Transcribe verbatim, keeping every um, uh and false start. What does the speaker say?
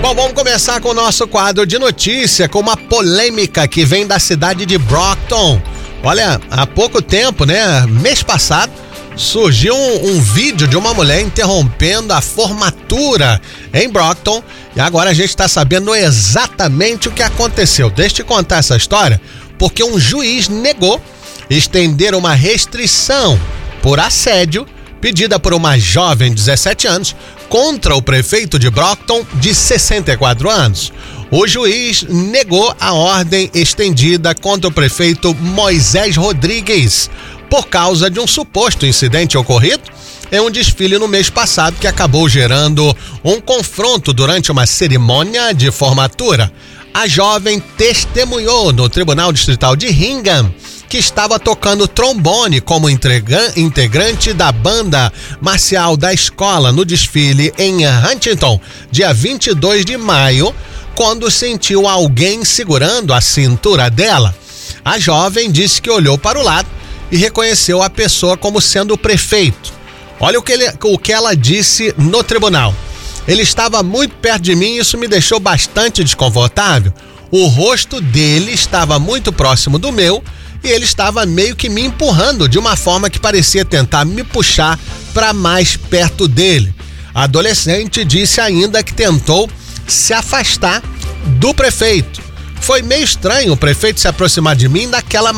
Bom, vamos começar com o nosso quadro de notícia, com uma polêmica que vem da cidade de Brockton. Olha, há pouco tempo, né, mês passado, surgiu um, um vídeo de uma mulher interrompendo a formatura em Brockton e agora a gente está sabendo exatamente o que aconteceu. Deixa eu te contar essa história, porque um juiz negou estender uma restrição por assédio pedida por uma jovem de dezessete anos contra o prefeito de Brockton de sessenta e quatro anos. O juiz negou a ordem estendida contra o prefeito Moisés Rodrigues por causa de um suposto incidente ocorrido em um desfile no mês passado que acabou gerando um confronto durante uma cerimônia de formatura. A jovem testemunhou no Tribunal Distrital de Hingham que estava tocando trombone como integrante da banda marcial da escola no desfile em Huntington, dia vinte e dois de maio, quando sentiu alguém segurando a cintura dela. A jovem disse que olhou para o lado e reconheceu a pessoa como sendo o prefeito. Olha o que, ele, o que ela disse no tribunal. Ele estava muito perto de mim e isso me deixou bastante desconfortável. O rosto dele estava muito próximo do meu e ele estava meio que me empurrando de uma forma que parecia tentar me puxar para mais perto dele. A adolescente disse ainda que tentou se afastar do prefeito. Foi meio estranho o prefeito se aproximar de mim daquela